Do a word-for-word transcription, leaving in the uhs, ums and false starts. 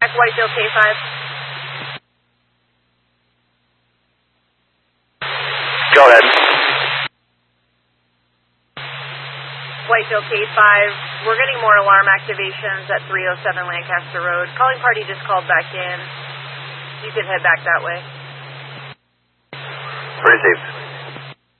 check Whitefield K five. Go ahead. Whitefield K five, we're getting more alarm activations at three oh seven Lancaster Road. Calling party just called back in. You could head back that way. Received.